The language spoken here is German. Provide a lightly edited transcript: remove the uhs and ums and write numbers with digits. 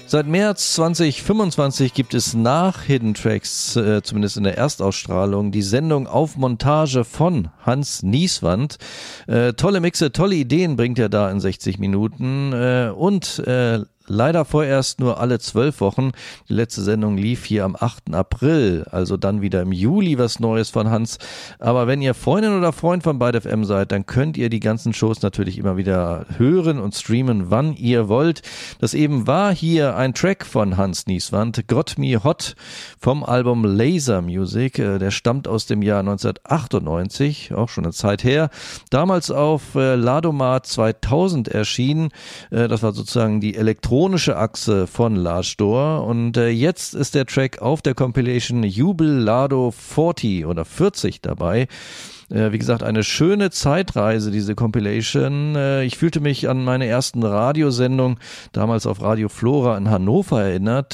Seit März 2025 gibt es nach Hidden Tracks, zumindest in der Erstausstrahlung, die Sendung auf Montage von Hans Nieswand. Tolle Mixe, tolle Ideen bringt er da in 60 Minuten und leider vorerst nur alle 12 Wochen. Die letzte Sendung lief hier am 8. April, also dann wieder im Juli was Neues von Hans. Aber wenn ihr Freundin oder Freund von Byte FM seid, dann könnt ihr die ganzen Shows natürlich immer wieder hören und streamen, wann ihr wollt. Das eben war hier ein Track von Hans Nieswand, Got Me Hot vom Album Laser Music. Der stammt aus dem Jahr 1998, auch schon eine Zeit her. Damals auf Ladomat 2000 erschienen. Das war sozusagen die elektronische Achse von Large Door und jetzt ist der Track auf der Compilation Jubel Lado 40 oder 40 dabei. Wie gesagt, eine schöne Zeitreise, diese Compilation. Ich fühlte mich an meine ersten Radiosendung, damals auf Radio Flora in Hannover erinnert.